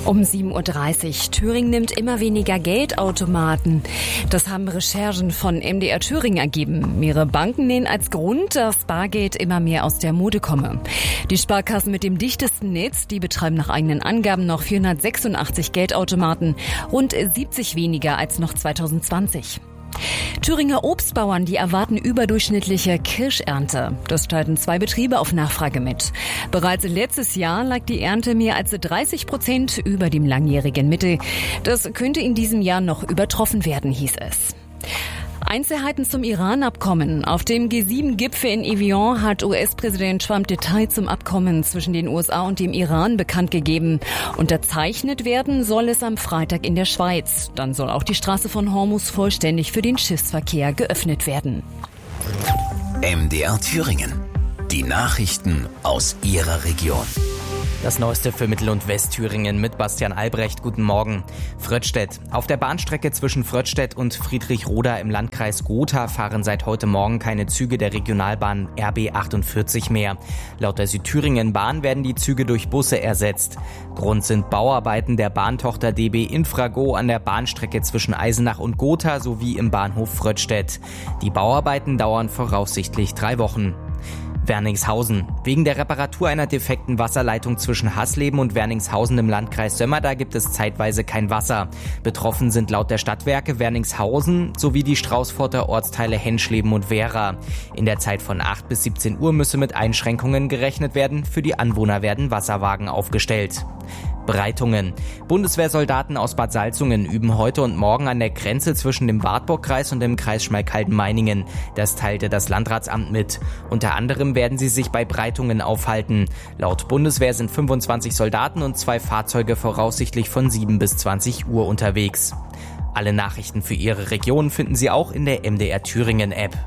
Um 7.30 Uhr. Thüringen nimmt immer weniger Geldautomaten. Das haben Recherchen von MDR Thüringen ergeben. Mehrere Banken nennen als Grund, dass Bargeld immer mehr aus der Mode komme. Die Sparkassen mit dem dichtesten Netz, die betreiben nach eigenen Angaben noch 486 Geldautomaten, rund 70 weniger als noch 2020. Thüringer Obstbauern, die erwarten überdurchschnittliche Kirschernte. Das teilten 2 Betriebe auf Nachfrage mit. Bereits letztes Jahr lag die Ernte mehr als 30% über dem langjährigen Mittel. Das könnte in diesem Jahr noch übertroffen werden, hieß es. Einzelheiten zum Iran-Abkommen. Auf dem G7-Gipfel in Evian hat US-Präsident Trump Details zum Abkommen zwischen den USA und dem Iran bekannt gegeben. Unterzeichnet werden soll es am Freitag in der Schweiz. Dann soll auch die Straße von Hormuz vollständig für den Schiffsverkehr geöffnet werden. MDR Thüringen. Die Nachrichten aus Ihrer Region. Das Neueste für Mittel- und Westthüringen mit Bastian Albrecht. Guten Morgen. Fröttstedt. Auf der Bahnstrecke zwischen Fröttstedt und Friedrichroda im Landkreis Gotha fahren seit heute Morgen keine Züge der Regionalbahn RB 48 mehr. Laut der Südthüringen-Bahn werden die Züge durch Busse ersetzt. Grund sind Bauarbeiten der Bahntochter DB Infrago an der Bahnstrecke zwischen Eisenach und Gotha sowie im Bahnhof Fröttstedt. Die Bauarbeiten dauern voraussichtlich 3 Wochen. Werningshausen. Wegen der Reparatur einer defekten Wasserleitung zwischen Hasleben und Werningshausen im Landkreis Sömmerda gibt es zeitweise kein Wasser. Betroffen sind laut der Stadtwerke Werningshausen sowie die Straußfurter Ortsteile Henschleben und Wehra. In der Zeit von 8 bis 17 Uhr müsse mit Einschränkungen gerechnet werden. Für die Anwohner werden Wasserwagen aufgestellt. Breitungen. Bundeswehrsoldaten aus Bad Salzungen üben heute und morgen an der Grenze zwischen dem Wartburgkreis und dem Kreis Schmalkalden-Meiningen. Das teilte das Landratsamt mit. Unter anderem werden sie sich bei Breitungen aufhalten. Laut Bundeswehr sind 25 Soldaten und 2 Fahrzeuge voraussichtlich von 7 bis 20 Uhr unterwegs. Alle Nachrichten für Ihre Region finden Sie auch in der MDR Thüringen App.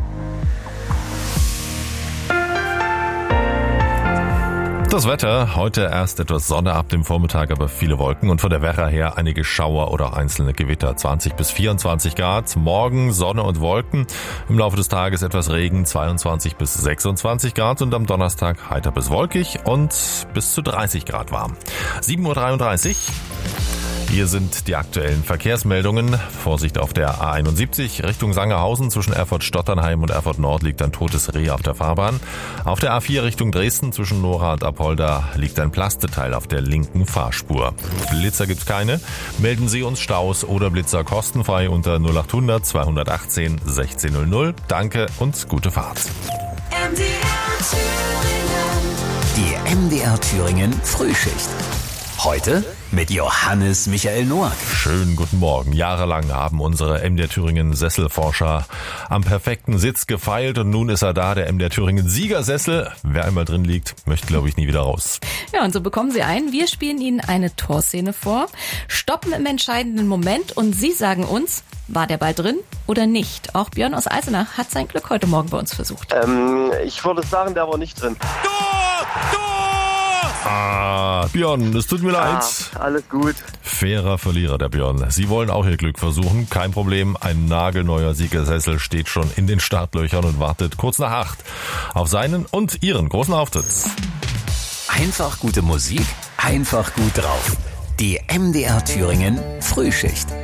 Das Wetter, heute erst etwas Sonne ab dem Vormittag, aber viele Wolken und von der Werra her einige Schauer oder einzelne Gewitter, 20 bis 24 Grad. Morgen Sonne und Wolken, im Laufe des Tages etwas Regen, 22 bis 26 Grad und am Donnerstag heiter bis wolkig und bis zu 30 Grad warm. 7.33 Uhr. Hier sind die aktuellen Verkehrsmeldungen. Vorsicht auf der A71 Richtung Sangerhausen. Zwischen Erfurt-Stotternheim und Erfurt-Nord liegt ein totes Reh auf der Fahrbahn. Auf der A4 Richtung Dresden zwischen Nora und Apolda liegt ein Plasteteil auf der linken Fahrspur. Blitzer gibt's keine. Melden Sie uns Staus oder Blitzer kostenfrei unter 0800 218 1600. Danke und gute Fahrt. Die MDR Thüringen Frühschicht. Heute mit Johannes Michael Noack. Schönen guten Morgen. Jahrelang haben unsere MDR Thüringen Sesselforscher am perfekten Sitz gefeilt und nun ist er da, der MDR Thüringen Siegersessel. Wer einmal drin liegt, möchte, glaube ich, nie wieder raus. Ja, und so bekommen Sie ein. Wir spielen Ihnen eine Torszene vor, stoppen im entscheidenden Moment und Sie sagen uns, war der Ball drin oder nicht? Auch Björn aus Eisenach hat sein Glück heute Morgen bei uns versucht. Ich würde sagen, der war nicht drin. Björn, es tut mir leid. Alles gut. Fairer Verlierer, der Björn. Sie wollen auch Ihr Glück versuchen. Kein Problem, ein nagelneuer Siegersessel steht schon in den Startlöchern und wartet kurz nach 8 auf seinen und Ihren großen Auftritt. Einfach gute Musik, einfach gut drauf. Die MDR Thüringen Frühschicht.